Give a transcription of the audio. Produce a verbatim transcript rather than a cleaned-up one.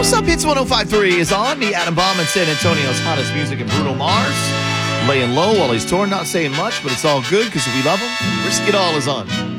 what's up? Hits one oh five point three is on. The Adam Bomb and San Antonio's hottest music and Bruno Mars. Laying low while he's torn, not saying much, but it's all good because we love him. Risk It All is on.